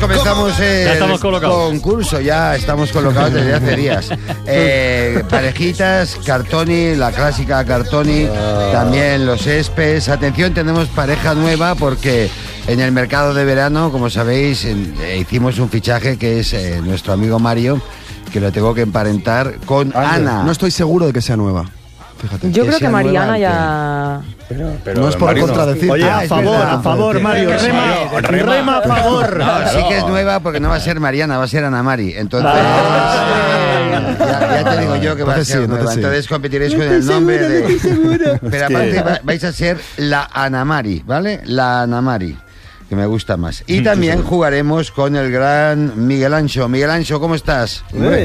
Comenzamos el concurso, ya estamos colocados desde hace días. Parejitas, Cartoni, la clásica Cartoni, también los Espes. Atención, tenemos pareja nueva porque en el mercado de verano, como sabéis, hicimos un fichaje que es nuestro amigo Mario, que lo tengo que emparentar con Ana. No estoy seguro de que sea nueva. Fíjate. Yo creo que Mariana ya... Pero no es por contradecir. Oye, a favor, Mario, rema a favor. No, sí que es nueva porque no va a ser Mariana, va a ser Ana Mari. Entonces, ya te digo yo que va a ser nueva. Entonces competiréis con el nombre de... Pero aparte vais a ser la Ana Mari, ¿vale? La Ana Mari, que me gusta más. Y también jugaremos con el gran Miguel Ancho. Miguel Ancho, ¿cómo estás?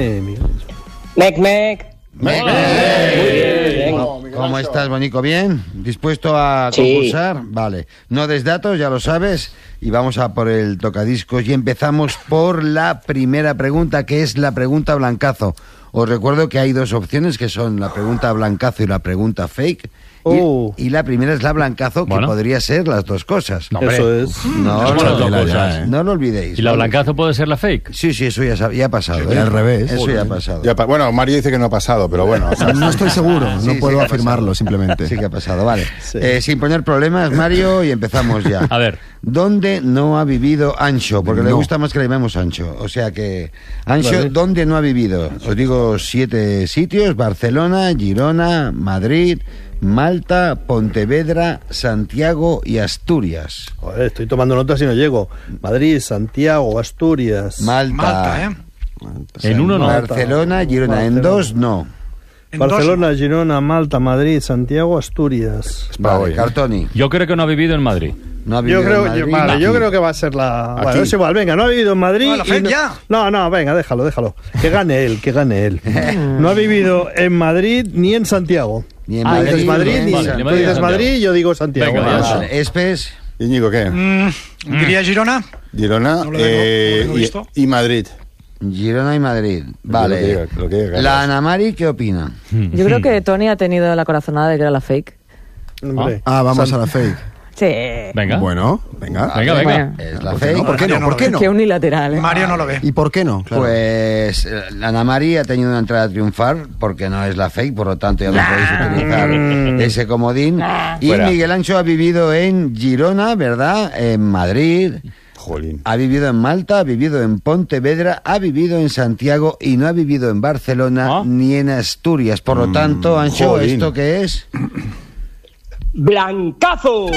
Mec. ¿Cómo estás, Bonico? ¿Bien? ¿Dispuesto a concursar? Vale. No des datos, ya lo sabes. Y vamos a por el tocadiscos. Y empezamos por la primera pregunta, que es la pregunta blancazo. Os recuerdo que hay dos opciones, que son la pregunta blancazo y la pregunta fake. Y la primera es la blancazo, que podría ser las dos cosas. No, eso es. No lo olvidéis. ¿Y la blancazo puede ser la fake? Sí, eso ya ha pasado. Y al revés. Eso ya ha pasado. Bueno, Mario dice que no ha pasado, pero bueno. O sea, no estoy seguro, no puedo afirmarlo, simplemente. Sí que ha pasado, vale. Sí. Sin poner problemas, Mario, y empezamos ya. A ver. ¿Dónde no ha vivido Ancho? Porque le gusta más que le llamemos Ancho. O sea que, Ancho, ¿dónde no ha vivido? Os digo 7 sitios: Barcelona, Girona, Madrid, Malta, Pontevedra, Santiago y Asturias. Joder, estoy tomando notas y no llego. Madrid, Santiago, Asturias. Malta. En uno no. Barcelona, Girona. En dos no. Barcelona, Girona, Malta, Madrid, Santiago, Asturias. Vale, Cartoni. Yo creo que no ha vivido en Madrid. No ha vivido en Madrid. Yo creo que va a ser la... Bueno, es igual, venga, no ha vivido en Madrid... No, venga, déjalo. Que gane él. No ha vivido en Madrid ni en Santiago. Ni en Madrid, ni en Tú dices Madrid, yo digo Santiago. Venga, Espes. Íñigo, ¿qué? Diría Girona. Girona y Madrid. Girona y Madrid. Vale. Lo que diga, la Ana Mari, ¿qué opina? Yo creo que Tony ha tenido la corazonada de que era la fake. Vamos a la fake. Sí. Venga. Bueno, venga. Es la fake. ¿Por qué no? Qué unilateral, ¿eh? Mario no lo ve. ¿Y por qué no? Claro. Pues Ana Mari ha tenido una entrada a triunfar porque no es la fake, por lo tanto ya no podéis utilizar ese comodín. Y Miguel Ancho ha vivido en Girona, ¿verdad? En Madrid. Jolín. Ha vivido en Malta, ha vivido en Pontevedra, ha vivido en Santiago y no ha vivido en Barcelona ni en Asturias. Por lo tanto, Ancho, jolín. ¿esto qué es? ¡Blancazo!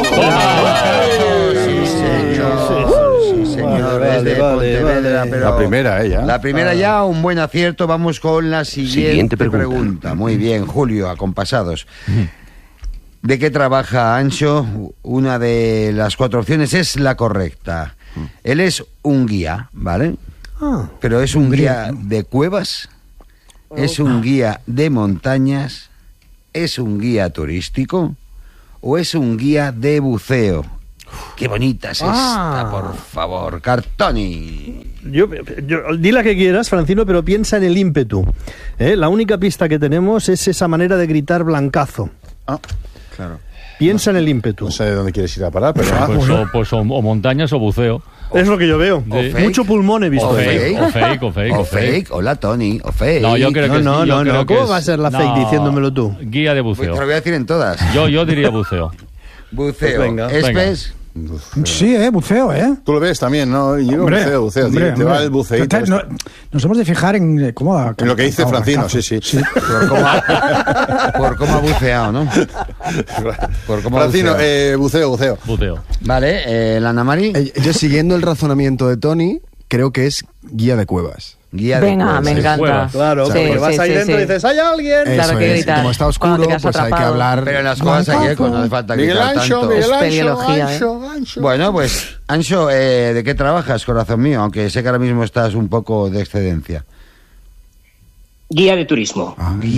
Sí, señor. Es de Pontevedra, pero la primera, ya. La primera ya, un buen acierto. Vamos con la siguiente pregunta. Muy bien, Julio, acompasados. ¿De qué trabaja Ancho? Una de las 4 opciones es la correcta. Él es un guía, ¿vale? Pero es un guía de cuevas, es un guía de montañas, es un guía turístico o es un guía de buceo. ¡Qué bonita es esta, por favor! Cartoni. Di la que quieras, Francino, pero piensa en el ímpetu. La única pista que tenemos es esa manera de gritar blancazo. Claro. Piensa en el ímpetu. No sé de dónde quieres ir a parar, pero... Pues o montañas o buceo. Es lo que yo veo. Mucho pulmón he visto. O fake. Hola, Tony. O fake. No, yo creo que no. ¿Cómo va a ser la fake diciéndomelo tú? Guía de buceo. Pues te lo voy a decir en todas. Yo diría buceo. Buceo. Pues venga. Espes. Sí, buceo, Tú lo ves también, ¿no? Yo buceo. Te va el buceíto. Nos hemos de fijar en cómo... En lo que dice Francino, sí. Por cómo ha buceado, ¿no? Por cómo Francino, buceo. Vale, la Ana Mari. Yo, siguiendo el razonamiento de Tony, creo que es guía de cuevas. Venga, me encanta. Claro, porque vas ahí dentro y dices, ¡hay alguien! Claro que gritar. Como está oscuro, pues hay que hablar. Pero en las cuevas hay eco, no hace falta gritar tanto. Miguel Ancho. Bueno, pues, Ancho, ¿de qué trabajas, corazón mío? Aunque sé que ahora mismo estás un poco de excedencia. Guía de turismo.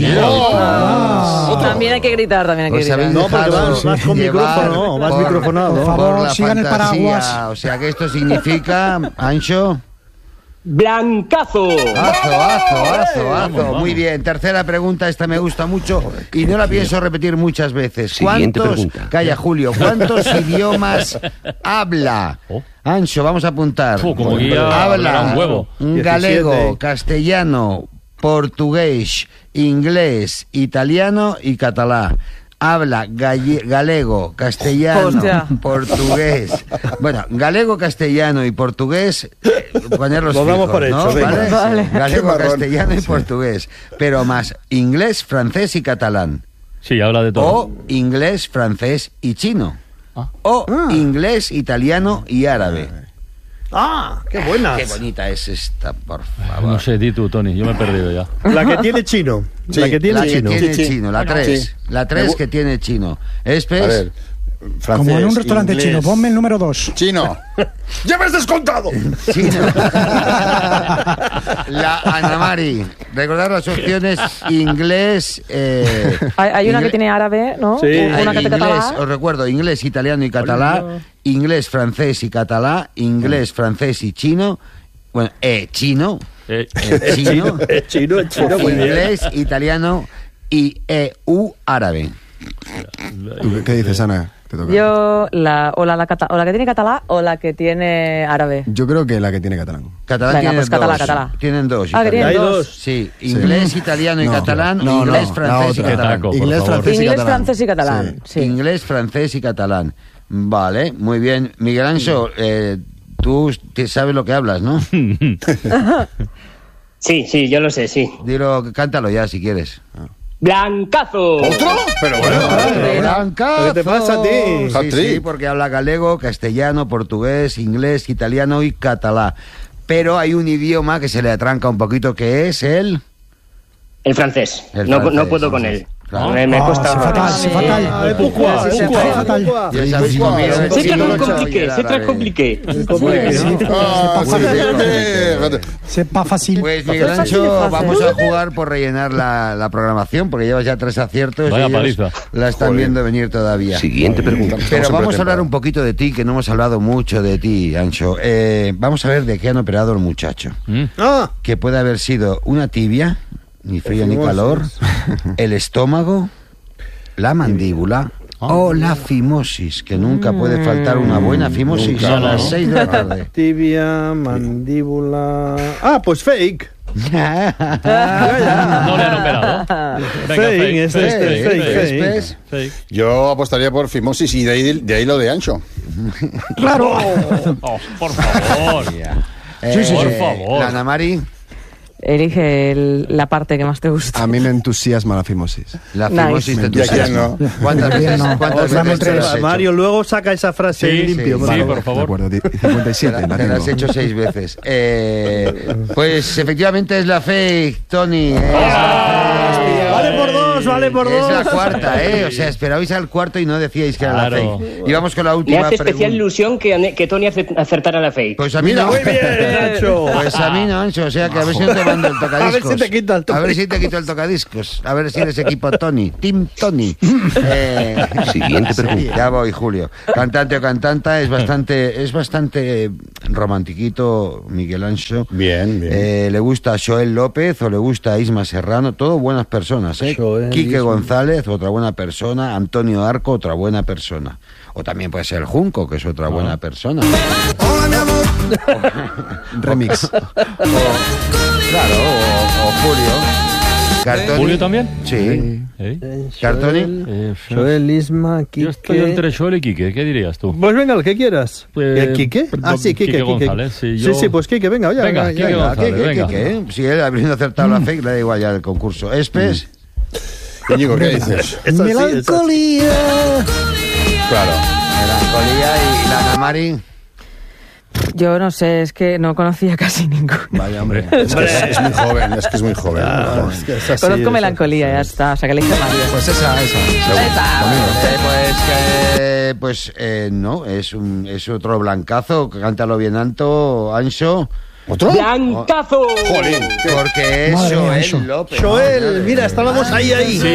También hay que gritar, No, porque vas con micrófono, vas microfonado. Por favor, sigan el paraguas. O sea que esto significa, Ancho... Blancazo. Azo. Muy bien. Tercera pregunta, esta me gusta mucho y no la pienso repetir muchas veces. Calla, Julio. ¿Cuántos idiomas habla? Ancho, vamos a apuntar. Habla un huevo. Galego, 17. castellano, portugués, inglés, italiano y catalán. Habla galego, castellano, portugués. Bueno, galego, castellano y portugués, ponerlos Lo damos fijos, por hecho, ¿no? venga. Vale. Galego, castellano y portugués. Pero más inglés, francés y catalán. Sí, habla de todo. O inglés, francés y chino. O inglés, italiano y árabe. ¡Qué buenas! Qué bonita es esta, por favor. No sé, di tú, Tony, yo me he perdido ya. La que tiene chino. Sí, la que tiene chino. La 3. Sí. La 3 que tiene chino. A ver, francés, Como en un restaurante inglés. chino, ponme el número 2. Chino. ¡Ya me has descontado! Chino. La Ana Mari. Recordar las opciones inglés. Hay una que tiene árabe, ¿no? Sí. Una que tiene inglés, catalán. os recuerdo, inglés, italiano y catalán, inglés, francés y catalán, inglés, francés y chino. Bueno, chino. Chino. Chino, muy bien. Inglés, italiano y árabe. ¿Tú qué dices, Ana? Te toca. Yo, la que tiene catalán o la que tiene árabe. Yo creo que la que tiene catalán. Catalán Venga, tienen pues dos. catalán. Tienen dos. Ah, que tienen Hay italiano. dos. Sí, inglés, italiano y No, catalán, no, inglés, no, francés y la otra. catalán. Taco, por Inglés, favor. francés y Inglés, catalán. francés y catalán. Sí. Inglés, francés y catalán. Vale, muy bien. Miguel Ancho, tú sabes lo que hablas, ¿no? Sí, yo lo sé, sí. Dilo, cántalo ya si quieres. Blancazo. ¿Otro? Pero bueno. Blancazo. ¿Qué te pasa a ti? Sí, Hat-trick. sí, porque habla galego, castellano, portugués, inglés, italiano y catalán. Pero hay un idioma que se le atranca un poquito, que es el francés. El No francés, puedo con él. Claro. Me cuesta. C'est fatal. Fatal. Yo ese amigo mío del C'est siglo très VIII compliqué, y el c'est très árabe. compliqué. C'est pas facile. Pues Miguel Ancho, vamos a jugar por rellenar la programación, porque llevas ya 3 aciertos. Vaya y ellos paliza. la están viendo venir todavía. Siguiente pregunta. Pero vamos a hablar un poquito de ti, que no hemos hablado mucho de ti, Ancho. Vamos a ver de qué han operado el muchacho. Que puede haber sido una tibia, ni frío ni calor, el estómago, la mandíbula o la fimosis, que nunca puede faltar una buena fimosis Nunca, a las ¿no? 6 de la tarde. Tibia, mandíbula... Pues fake. No le han operado. Venga, Fake. Yo apostaría por fimosis y de ahí lo de Ancho. Claro. Oh, por favor. Por favor. La Ana Mari, Elige la parte que más te gusta. A mí me entusiasma la fimosis. la Nice. fimosis de tu ¿Y a quién no? ¿Cuántas veces, No. cuántas Dame veces te tres. lo has hecho? Mario, luego saca esa frase Sí, limpio. sí, vale. por De favor. acuerdo, 57, la Te la has tengo. hecho 6 veces. Pues efectivamente es la fake, Tony. Vale por dos, vale por Es dos. la cuarta, O sea, esperabais al cuarto y no decíais que era la Claro. fake. Y vamos con la Me última hace especial pregunta. ilusión que Tony acertara la fake. Pues a mí no. Muy bien, Nacho. Pues a mí no, Ancho. O sea, que a ver si no te mando el tocadiscos. A ver si te quita el A ver si te quito el tocadiscos. A ver si eres equipo Tony. Team Tony. Siguiente pregunta. Ya voy, Julio. Cantante o cantanta, es bastante romantiquito, Miguel Ancho. Bien. Le gusta a Joel López o le gusta a Isma Serrano, todo buenas personas, Joel, Quique Isma. González, otra buena persona. Antonio Arco, otra buena persona. O también puede ser el Junco, que es otra buena persona. Remix. Claro, o Julio. Cartoni. ¿Julio también? Sí. Cartoni. Joel, Isma, Quique... Yo estoy entre Joel y Quique, ¿qué dirías tú? Pues venga, el que quieras. ¿El Quique? Sí, Quique González, sí, pues Quique, venga, oye. Venga, Quique González, venga. Quique. Si él habiendo acertado la fake, le da igual ya el concurso. Espes. Íñigo, ¿qué dices? Melancolía. Claro. Melancolía y la Ana Mari. Yo no sé, es que no conocía casi ninguno. Vaya, hombre. Es muy joven, es que es muy joven. Conozco Melancolía, ya está. O sea, que elige Mario. Pues esa. No, es otro blancazo. Cántalo bien alto, Ancho. ¿Otro? ¡Blancazo! Jolín. Porque es Madre mía, Joel Ancho. López. Joel, mira, estábamos ahí.